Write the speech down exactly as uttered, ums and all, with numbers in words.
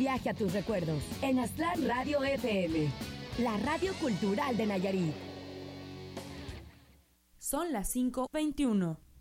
viaje a tus recuerdos en Aztlán Radio F M, la radio cultural de Nayarit. Son las cinco veintiuno.